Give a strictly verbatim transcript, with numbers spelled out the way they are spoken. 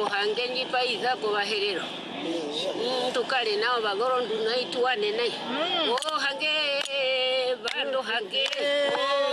hange njipa iza kwa herero tukale nao bagoro ndunaitwa nene oh hange bando hange